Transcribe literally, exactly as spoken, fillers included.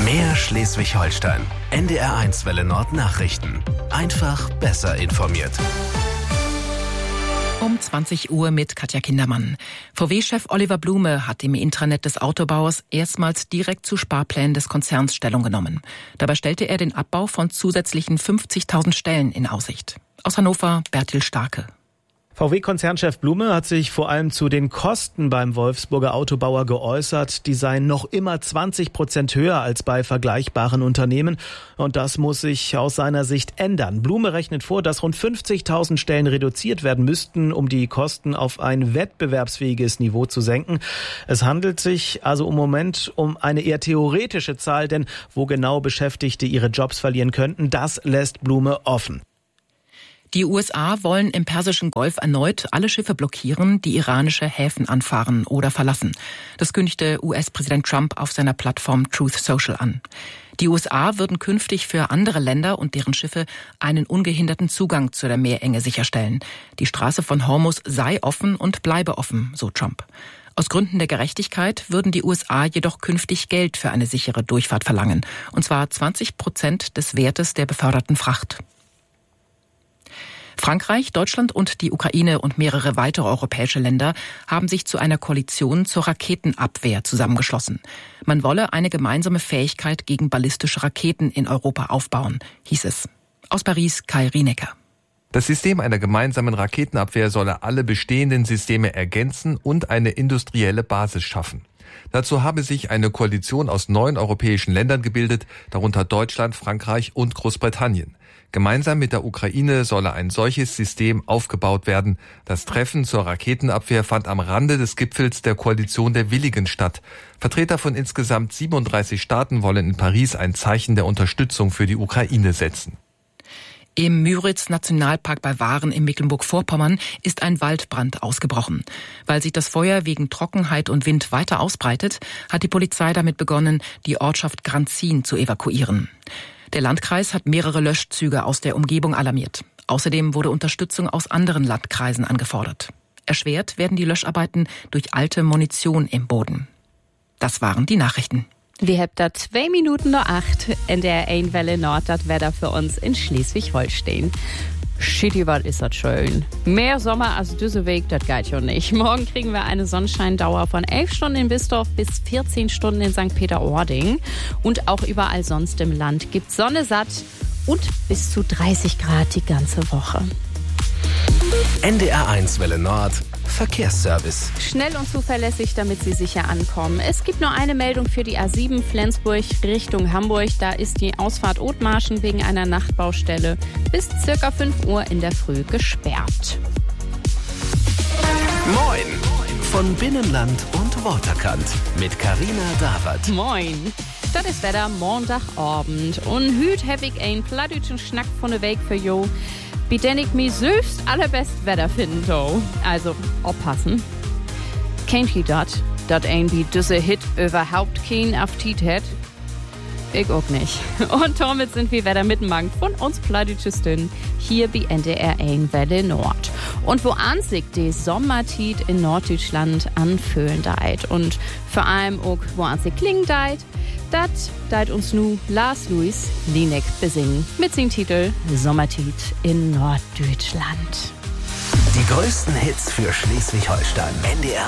Mehr Schleswig-Holstein. N D R eins Welle Nord Nachrichten. Einfach besser informiert. Um zwanzig Uhr mit Katja Kindermann. V W-Chef Oliver Blume hat im Intranet des Autobauers erstmals direkt zu Sparplänen des Konzerns Stellung genommen. Dabei stellte er den Abbau von zusätzlichen fünfzigtausend Stellen in Aussicht. Aus Hannover, Bertil Starke. V W-Konzernchef Blume hat sich vor allem zu den Kosten beim Wolfsburger Autobauer geäußert. Die seien noch immer zwanzig Prozent höher als bei vergleichbaren Unternehmen. Und das muss sich aus seiner Sicht ändern. Blume rechnet vor, dass rund fünfzigtausend Stellen reduziert werden müssten, um die Kosten auf ein wettbewerbsfähiges Niveau zu senken. Es handelt sich also im Moment um eine eher theoretische Zahl, denn wo genau Beschäftigte ihre Jobs verlieren könnten, das lässt Blume offen. Die U S A wollen im Persischen Golf erneut alle Schiffe blockieren, die iranische Häfen anfahren oder verlassen. Das kündigte U S-Präsident Trump auf seiner Plattform Truth Social an. Die U S A würden künftig für andere Länder und deren Schiffe einen ungehinderten Zugang zu der Meerenge sicherstellen. Die Straße von Hormuz sei offen und bleibe offen, so Trump. Aus Gründen der Gerechtigkeit würden die U S A jedoch künftig Geld für eine sichere Durchfahrt verlangen, und zwar zwanzig Prozent des Wertes der beförderten Fracht. Frankreich, Deutschland und die Ukraine und mehrere weitere europäische Länder haben sich zu einer Koalition zur Raketenabwehr zusammengeschlossen. Man wolle eine gemeinsame Fähigkeit gegen ballistische Raketen in Europa aufbauen, hieß es. Aus Paris, Kai Rienecker. Das System einer gemeinsamen Raketenabwehr solle alle bestehenden Systeme ergänzen und eine industrielle Basis schaffen. Dazu habe sich eine Koalition aus neun europäischen Ländern gebildet, darunter Deutschland, Frankreich und Großbritannien. Gemeinsam mit der Ukraine solle ein solches System aufgebaut werden. Das Treffen zur Raketenabwehr fand am Rande des Gipfels der Koalition der Willigen statt. Vertreter von insgesamt siebenunddreißig Staaten wollen in Paris ein Zeichen der Unterstützung für die Ukraine setzen. Im Müritz-Nationalpark bei Waren in Mecklenburg-Vorpommern ist ein Waldbrand ausgebrochen. Weil sich das Feuer wegen Trockenheit und Wind weiter ausbreitet, hat die Polizei damit begonnen, die Ortschaft Granzin zu evakuieren. Der Landkreis hat mehrere Löschzüge aus der Umgebung alarmiert. Außerdem wurde Unterstützung aus anderen Landkreisen angefordert. Erschwert werden die Löscharbeiten durch alte Munition im Boden. Das waren die Nachrichten. Wir haben da zwei Minuten nach acht in der eins Welle Nord, das Wetter für uns in Schleswig-Holstein. Shitty, was ist das schön. Mehr Sommer als Düsseldorf, das geht ja nicht. Morgen kriegen wir eine Sonnenscheindauer von elf Stunden in Bistorf bis vierzehn Stunden in Sankt Peter-Ording. Und auch überall sonst im Land gibt Sonne satt und bis zu dreißig Grad die ganze Woche. N D R eins Welle Nord Verkehrsservice. Schnell und zuverlässig, damit Sie sicher ankommen. Es gibt nur eine Meldung für die A sieben Flensburg Richtung Hamburg. Da ist die Ausfahrt Othmarschen wegen einer Nachtbaustelle bis circa fünf Uhr in der Früh gesperrt. Moin von Binnenland und Waterkant mit Carina Dawert. Moin. Das ist Wetter Montagabend und hüt hab ich ein plattdütschen Schnack von der Weg für jo. Wie denn ich mir selbst allerbest Wetter finden do. Also, aufpassen. Kennt ihr dat? Dat ein wie diese Hit überhaupt kein Appetit hat? Ich auch nicht. Und damit sind wir wieder mitmachen von uns Plattdütschisten hier bei N D R eins Welle Nord. Und wo an sich die Sommertit in Norddeutschland anfühlen deit und vor allem auch wo an sich klingen deit, dat deit uns nu Lars Louis Linek besingen mit seinem Titel Sommertit in Norddeutschland. Die größten Hits für Schleswig-Holstein. N D R